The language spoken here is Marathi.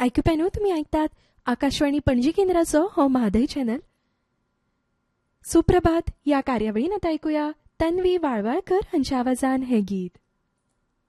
ऐकूप्यानो तुम्ही ऐकतात आकाशवाणी पणजी केंद्राचो हो म्हादय चॅनल. सुप्रभात या कार्यावळीन आता ऐकूया तन्वी वाळवळकर हांच्या आवाजान हे गीत.